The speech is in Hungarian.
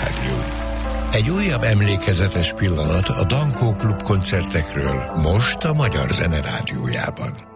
Zenerádió. Egy újabb emlékezetes pillanat a Dankó Klub koncertekről most a Magyar Zenerádiójában.